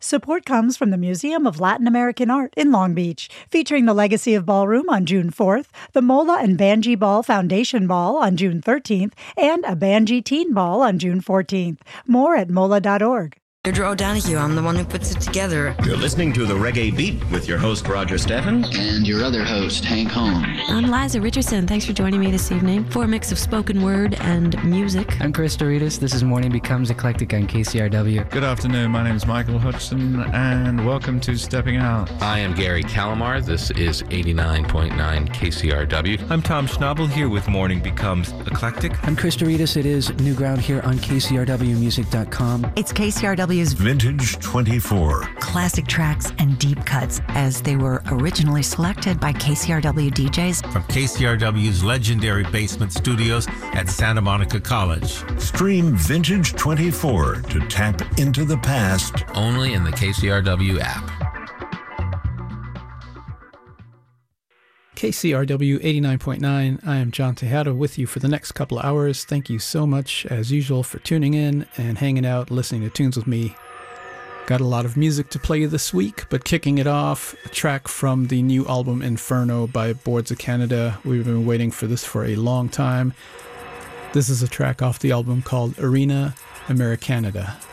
Support comes from the Museum of Latin American Art in Long Beach, featuring the Legacy of Ballroom on June 4th, the Mola and Banji Ball Foundation Ball on June 13th, and a Banji Teen Ball on June 14th. More at mola.org. Deirdre O'Donoghue, I'm the one who puts it together. You're listening to The Reggae Beat with your host, Roger Steffens. And your other host, Hank Holmes. I'm Liza Richardson. Thanks for joining me this evening for a mix of spoken word and music. I'm Chris Doritas. This is Morning Becomes Eclectic on KCRW. Good afternoon. My name is Michael Hudson, and welcome to Stepping Out. I am Gary Calamar. This is 89.9 KCRW. I'm Tom Schnabel here with Morning Becomes Eclectic. I'm Chris Doritas. It is New Ground here on KCRWmusic.com. It's KCRW's Vintage 24. Classic tracks and deep cuts as they were originally selected by KCRW DJs. From KCRW's legendary basement studios at Santa Monica College. Stream Vintage 24 to tap into the past. Only in the KCRW app. KCRW 89.9. I am John Tejada with you for the next couple of hours. Thank you so much, as usual, for tuning in and hanging out, listening to tunes with me. Got a lot of music to play this week, but kicking it off, a track from the new album Inferno by Boards of Canada. We've been waiting for this for a long time. This is a track off the album called Arena Americanada.